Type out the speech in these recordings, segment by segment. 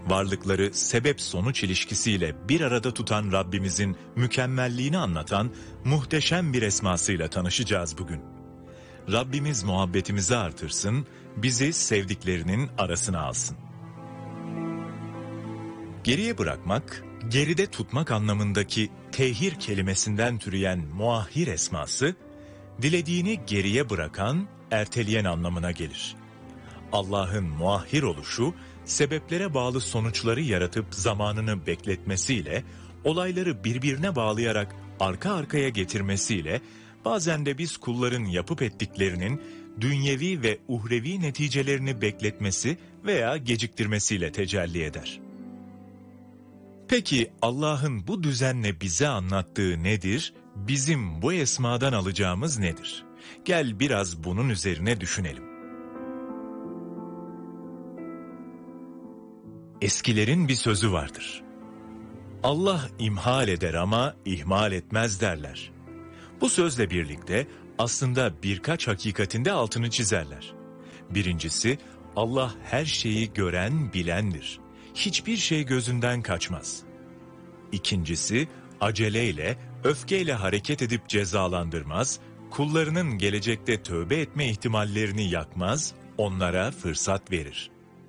Varlıkları sebep-sonuç ilişkisiyle bir arada tutan Rabbimizin mükemmelliğini anlatan muhteşem bir esmasıyla tanışacağız bugün. Rabbimiz muhabbetimizi artırsın, bizi sevdiklerinin arasına alsın. Geriye bırakmak, geride tutmak anlamındaki tehir kelimesinden türeyen muahhir esması, dilediğini geriye bırakan, erteleyen anlamına gelir. Allah'ın muahhir oluşu, sebeplere bağlı sonuçları yaratıp zamanını bekletmesiyle, olayları birbirine bağlayarak arka arkaya getirmesiyle, bazen de biz kulların yapıp ettiklerinin dünyevi ve uhrevi neticelerini bekletmesi veya geciktirmesiyle tecelli eder. Peki Allah'ın bu düzenle bize anlattığı nedir? Bizim bu esmadan alacağımız nedir? Gel biraz bunun üzerine düşünelim. Eskilerin bir sözü vardır. Allah imhal eder ama ihmal etmez derler. Bu sözle birlikte aslında birkaç hakikatinde altını çizerler. Birincisi, Allah her şeyi gören, bilendir. Hiçbir şey gözünden kaçmaz. İkincisi, aceleyle, öfkeyle hareket edip cezalandırmaz, kullarının gelecekte tövbe etme ihtimallerini yakmaz, onlara fırsat verir.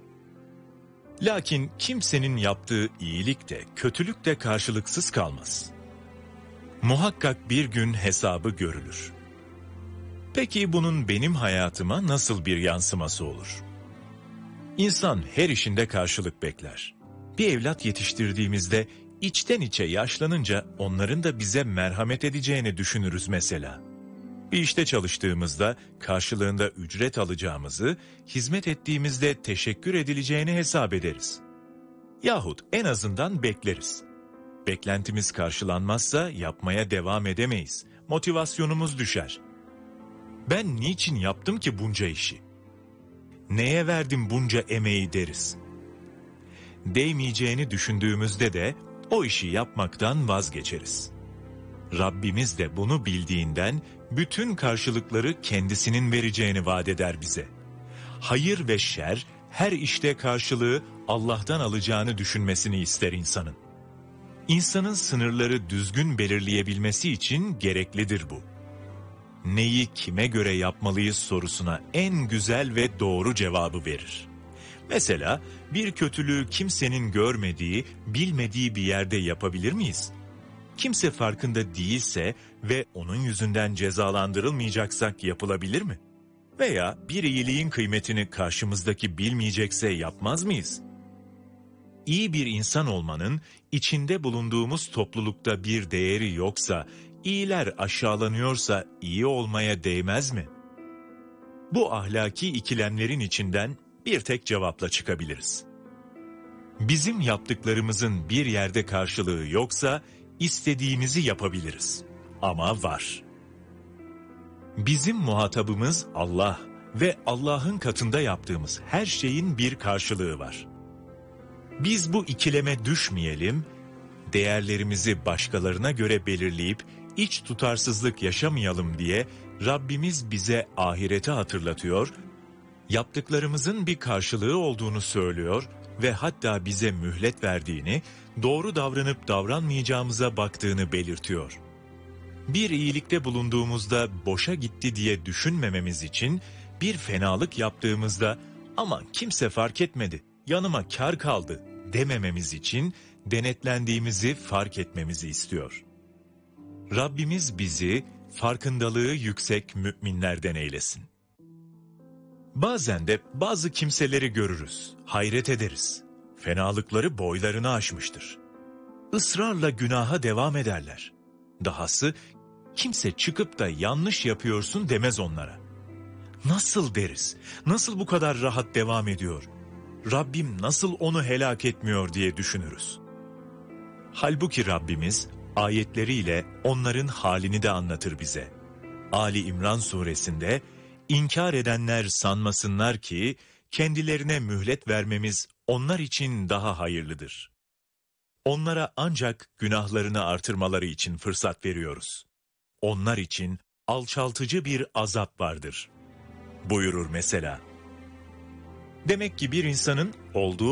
Lakin kimsenin yaptığı iyilik de, kötülük de karşılıksız kalmaz. Muhakkak bir gün hesabı görülür. Peki bunun benim hayatıma nasıl bir yansıması olur? İnsan her işinde karşılık bekler. Bir evlat yetiştirdiğimizde içten içe yaşlanınca onların da bize merhamet edeceğini düşünürüz mesela. Bir işte çalıştığımızda karşılığında ücret alacağımızı, hizmet ettiğimizde teşekkür edileceğini hesap ederiz. Yahut en azından bekleriz. Beklentimiz karşılanmazsa yapmaya devam edemeyiz. Motivasyonumuz düşer. Ben niçin yaptım ki bunca işi? Neye verdim bunca emeği deriz. Değmeyeceğini düşündüğümüzde de o işi yapmaktan vazgeçeriz. Rabbimiz de bunu bildiğinden bütün karşılıkları kendisinin vereceğini vaat eder bize. Hayır ve şer, her işte karşılığı Allah'tan alacağını düşünmesini ister insanın. İnsanın sınırları düzgün belirleyebilmesi için gereklidir bu. Neyi kime göre yapmalıyız sorusuna en güzel ve doğru cevabı verir. Mesela bir kötülüğü kimsenin görmediği, bilmediği bir yerde yapabilir miyiz? Kimse farkında değilse ve onun yüzünden cezalandırılmayacaksak yapılabilir mi? Veya bir iyiliğin kıymetini karşımızdaki bilmeyecekse yapmaz mıyız? İyi bir insan olmanın içinde bulunduğumuz toplulukta bir değeri yoksa, iyiler aşağılanıyorsa iyi olmaya değmez mi? Bu ahlaki ikilemlerin içinden bir tek cevapla çıkabiliriz. Bizim yaptıklarımızın bir yerde karşılığı yoksa, istediğimizi yapabiliriz. Ama var. Bizim muhatabımız Allah ve Allah'ın katında yaptığımız her şeyin bir karşılığı var. Biz bu ikileme düşmeyelim, değerlerimizi başkalarına göre belirleyip iç tutarsızlık yaşamayalım diye Rabbimiz bize ahireti hatırlatıyor, yaptıklarımızın bir karşılığı olduğunu söylüyor ve hatta bize mühlet verdiğini, doğru davranıp davranmayacağımıza baktığını belirtiyor. Bir iyilikte bulunduğumuzda boşa gitti diye düşünmememiz için, bir fenalık yaptığımızda aman kimse fark etmedi, yanıma kâr kaldı demememiz için denetlendiğimizi fark etmemizi istiyor. Rabbimiz bizi farkındalığı yüksek müminlerden eylesin. Bazen de bazı kimseleri görürüz, hayret ederiz. Fenalıkları boylarını aşmıştır. Israrla günaha devam ederler. Dahası kimse çıkıp da yanlış yapıyorsun demez onlara. Nasıl deriz? Nasıl bu kadar rahat devam ediyor? Rabbim nasıl onu helak etmiyor diye düşünürüz. Halbuki Rabbimiz ayetleriyle onların halini de anlatır bize. Ali İmran suresinde, İnkar edenler sanmasınlar ki kendilerine mühlet vermemiz onlar için daha hayırlıdır. Onlara ancak günahlarını artırmaları için fırsat veriyoruz. Onlar için alçaltıcı bir azap vardır buyurur mesela. Demek ki bir insanın olduğu